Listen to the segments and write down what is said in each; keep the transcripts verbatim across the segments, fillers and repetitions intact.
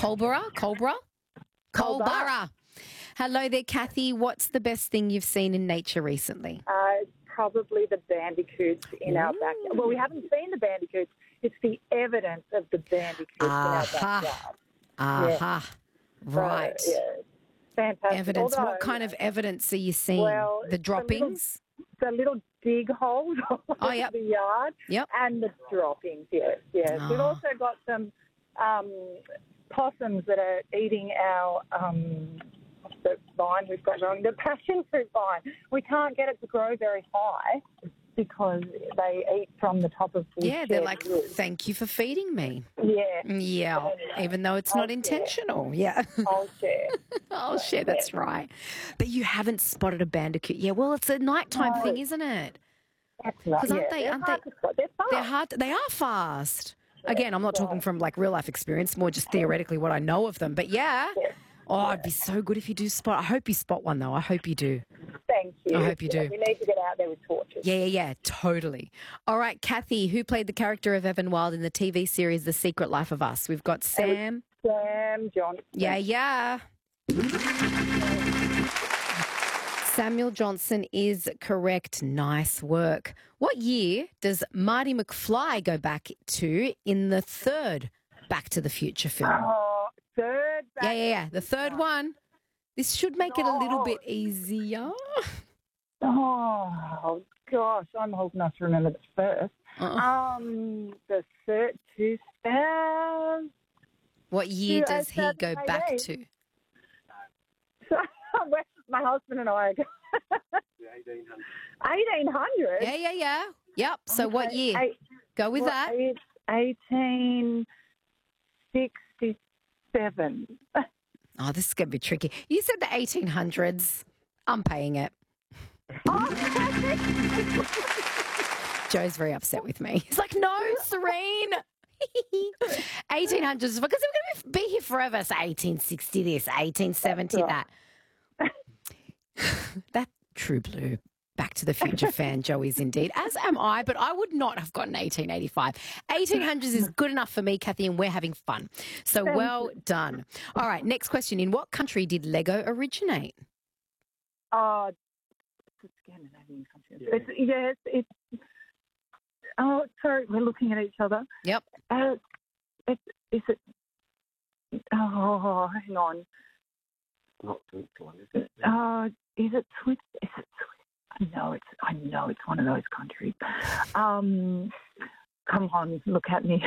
Culborough? Culborough? Culborough. Hello there, Kathy. What's the best thing you've seen in nature recently? Uh, probably the bandicoots in Ooh. our backyard. Well, we haven't seen the bandicoots. It's the evidence of the bandicoots Aha. in our backyard. Aha. Right. So, yeah, fantastic. Evidence. Although, What kind of evidence are you seeing? Well, the droppings? The little, the little dig holes all Oh, over yep. the yard. Yep. And the droppings, yes, yes. Oh. We've also got some um, possums that are eating our... Um, the vine we've got growing, the passion fruit vine. We can't get it to grow very high because they eat from the top of the Yeah, they're shed like, roof. thank you for feeding me. Yeah. Yeah, Anyway, even though it's I'll not share. intentional. Yeah. I'll share. I'll share, that's right. But you haven't spotted a bandicoot. Yeah, well, it's a nighttime No. thing, isn't it? That's right. Because aren't yeah. they, They're aren't hard they, to spot. They're fast. they're hard, they are fast. Again, I'm not talking from like real life experience, more just theoretically what I know of them. But yeah. Yeah. Oh, it'd be so good if you do spot. I hope you spot one, though. I hope you do. Thank you. I hope you do. We need to get out there with torches. Yeah, yeah, yeah, totally. All right, Kathy, who played the character of Evan Wild in the T V series The Secret Life of Us? We've got Sam. Sam Johnson. Yeah, yeah. Samuel Johnson is correct. Nice work. What year does Marty McFly go back to in the third Back to the Future film? Oh, third. Yeah, yeah, yeah. The third one. This should make it a little bit easier. Oh, gosh. I'm old enough to remember the first. Uh, Um, the third two stars. what year two, does he uh, go seven, back eight. to? My husband and I are eighteen hundred. Yeah, yeah, yeah. Yep. So what Okay, year? eight- Go with well, that. It's eighteen sixty-seven. Oh, this is going to be tricky. You said the eighteen hundreds. I'm paying it. Joe's very upset with me. He's like, no, Serene. eighteen hundreds, because we're going to be here forever. So eighteen sixty this, eighteen seventy that. That true blue Back to the Future fan, Joe is indeed, as am I, but I would not have gotten eighteen eighty-five. eighteen hundreds is good enough for me, Kathy, and we're having fun. So Thank well done. All right, next question. In what country did Lego originate? Oh, it's a Scandinavian country. It's, yes, it's. Oh, sorry, we're looking at each other. Yep. Uh, it, is it? Oh, hang on. Not Switzerland, is it? Uh, is it Swiss? Is it Swiss? I know it's. I know it's one of those countries. Um, come on, look at me.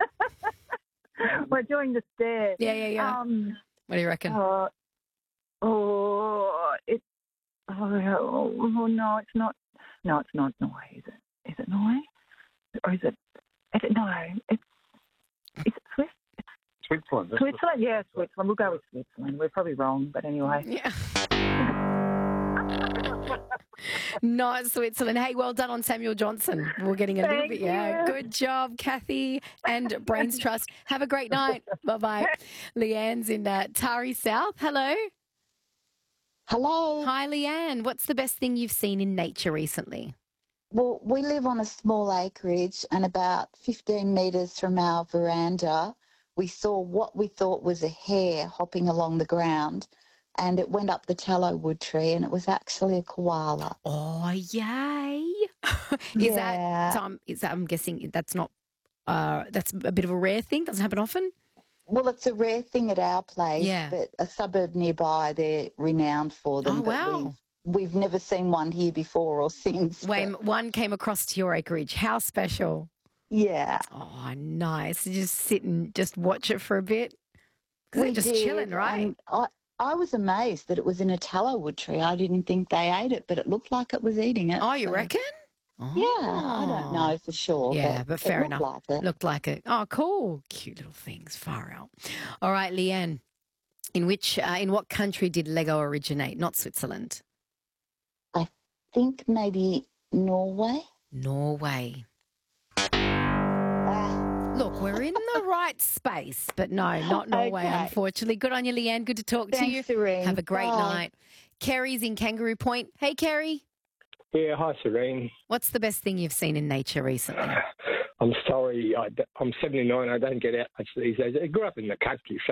We're doing the stare. Yeah, yeah, yeah. Um, What do you reckon? uh, oh, it. Oh, oh no, it's not. No, it's not Norway. Is it? Is it Norway? Or is it? Is it no? It's. Is it Swiss? Switzerland. that's Switzerland? Yeah, Switzerland. We'll go with Switzerland. We're probably wrong, but anyway. Yeah. Not Switzerland. Hey, well done on Samuel Johnson. We're getting a little Thank bit. Yeah. you. Good job, Kathy and Brains Trust. Have a great night. Bye bye. Leanne's in uh, Tari South. Hello. Hello. Hi, Leanne. What's the best thing you've seen in nature recently? Well, we live on a small acreage, and about fifteen metres from our veranda, we saw what we thought was a hare hopping along the ground, and it went up the tallow wood tree, and it was actually a koala. Oh, yay. is Yeah. that, um, is that, I'm guessing that's not, uh, that's a bit of a rare thing? Doesn't happen often? Well, it's a rare thing at our place, Yeah. but a suburb nearby, they're renowned for them. Oh, but wow. We've, we've never seen one here before or since. When but one came across to your acreage, how special? yeah. Oh, nice. You just sit and just watch it for a bit. Because they're We just did, chilling, right? and I, I was amazed that it was in a tallow wood tree. I didn't think they ate it, but it looked like it was eating it. Oh, you so- reckon? Yeah, I don't know for sure. Yeah, but, but fair it enough. looked like it. Looked like it. Oh, cool. Cute little things. Far out. All right, Leanne. In which, uh, in what country did Lego originate? Not Switzerland. I think maybe Norway. Norway. Ah, Look, we're in the right space, but no, not Norway, Okay. unfortunately. Good on you, Leanne. Good to talk to you. thanks, Serene. Have a great Bye. night. Kerry's in Kangaroo Point. Hey, Kerry. Yeah, hi, Serene. What's the best thing you've seen in nature recently? I'm sorry, I, am seventy-nine. I don't get out much these days. I grew up in the country,